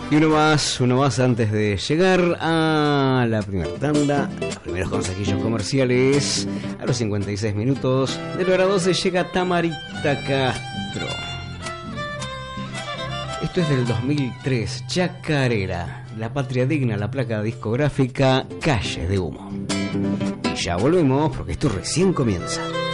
Y uno más antes de llegar a la primera tanda, los primeros consejillos comerciales. A los 56 minutos de la hora 12 llega Tamarita Castro. Esto es del 2003, Chacarera, La Patria Digna, la placa discográfica Calle de Humo. Y ya volvemos porque esto recién comienza.